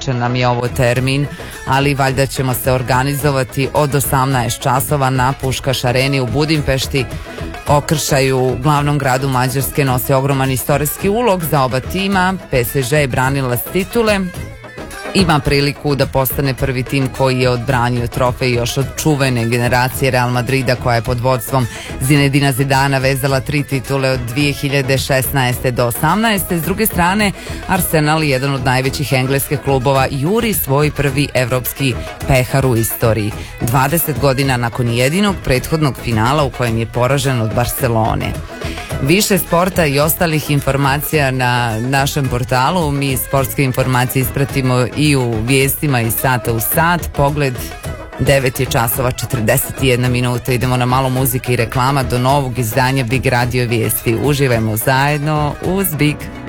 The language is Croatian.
sličan nam je ovo termin, ali valjda ćemo se organizovati od 18 časova na Puškaš areni u Budimpešti. Okršaj u glavnom gradu Mađarske nosi ogroman istorijski ulog za oba tima. PSG je branilac titule, ima priliku da postane prvi tim koji je odbranio trofej još od čuvene generacije Real Madrida koja je pod vodstvom Zinedina Zidana vezala 3 titule od 2016. do 18. S druge strane, Arsenal, jedan od najvećih engleskih klubova, juri svoj prvi evropski pehar u istoriji. 20 godina nakon jedinog prethodnog finala u kojem je poražen od Barcelone. Više sporta i ostalih informacija na našem portalu. Mi sportske informacije ispratimo i u vijestima iz sata u sat. Pogled, 9 je časova 41 minuta. Idemo na malo muzike i reklama do novog izdanja Big Radio vijesti. Uživajmo zajedno uz Big